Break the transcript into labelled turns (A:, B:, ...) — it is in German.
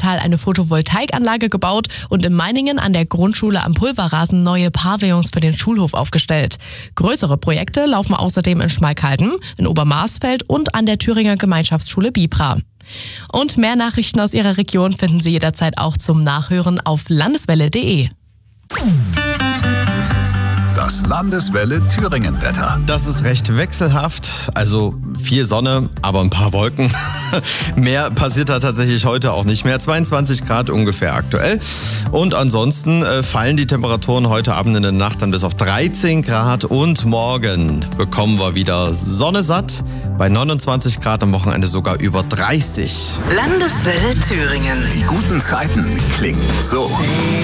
A: Wuppertal eine Photovoltaikanlage gebaut und in Meiningen an der Grundschule am Pulverrasen neue Pavillons für den Schulhof aufgestellt. Größere Projekte laufen außerdem in Schmalkalden, in Obermarsfeld und an der Thüringer Gemeinschaftsschule Bibra. Und mehr Nachrichten aus Ihrer Region finden Sie jederzeit auch zum Nachhören auf landeswelle.de.
B: Das Landeswelle Thüringen-Wetter.
C: Das ist recht wechselhaft, also viel Sonne, aber ein paar Wolken. Mehr passiert da tatsächlich heute auch nicht mehr. 22 Grad ungefähr aktuell. Und ansonsten fallen die Temperaturen heute Abend in der Nacht dann bis auf 13 Grad. Und morgen bekommen wir wieder Sonne satt. Bei 29 Grad am Wochenende sogar über 30.
D: Landeswelle Thüringen.
B: Die guten Zeiten klingen so.